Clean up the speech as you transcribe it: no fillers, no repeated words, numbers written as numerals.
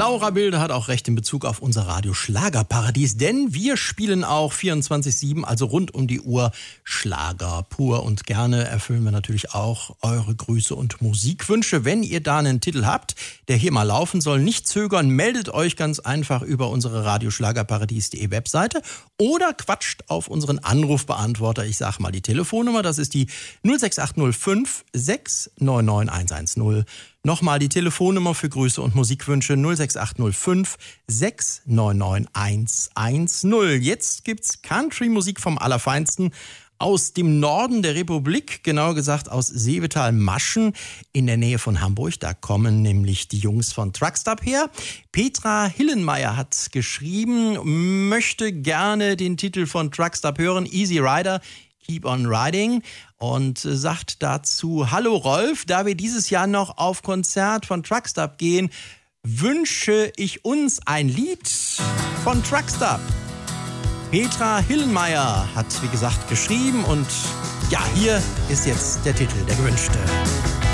Laura Bilde hat auch recht in Bezug auf unser Radio Schlagerparadies, denn wir spielen auch 24/7, also rund um die Uhr Schlager pur. Und gerne erfüllen wir natürlich auch eure Grüße und Musikwünsche. Wenn ihr da einen Titel habt, der hier mal laufen soll, nicht zögern, meldet euch ganz einfach über unsere radioschlagerparadies.de Webseite oder quatscht auf unseren Anrufbeantworter. Ich sag mal die Telefonnummer, das ist die 06805 699 110. Nochmal die Telefonnummer für Grüße und Musikwünsche 06805 699 110. Jetzt gibt's Country-Musik vom Allerfeinsten aus dem Norden der Republik, genauer gesagt aus Seevetal-Maschen in der Nähe von Hamburg. Da kommen nämlich die Jungs von Truckstop her. Petra Hillenmeier hat geschrieben, möchte gerne den Titel von Truckstop hören, Easy Rider, Keep on Riding, und sagt dazu: Hallo Rolf, da wir dieses Jahr noch auf Konzert von Truckstop gehen, wünsche ich uns ein Lied von Truckstop. Petra Hillenmeier hat, wie gesagt, geschrieben, und ja, hier ist jetzt der Titel, der gewünschte.